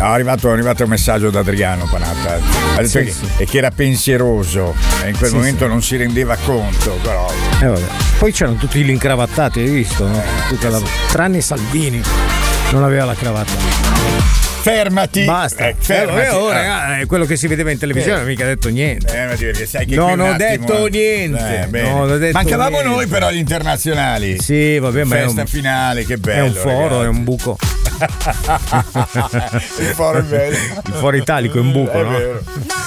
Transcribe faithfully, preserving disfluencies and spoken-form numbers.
è arrivato, è arrivato un messaggio da Adriano Panatta. Ha detto Sì, che, sì. e che era pensieroso e in quel Sì, momento sì. non si rendeva conto, però. Eh, vabbè. Poi c'erano tutti gli incravattati, hai visto? No? Tutta la... Tranne Salvini, non aveva la cravatta. Fermati! Basta. Eh, fermati. Eh, oh, Ah. raga, è quello che si vedeva in televisione, non ho mica detto niente. Fermati perché sai che Non qui un ho attimo, detto eh. niente. Eh, bene. Non ho detto Mancavamo niente. noi però gli internazionali. Sì, vabbè, ma è Festa un, finale, che bello. è un foro, ragazzi. è un buco. Il foro è bello. Il foro italico è un buco, È no? vero.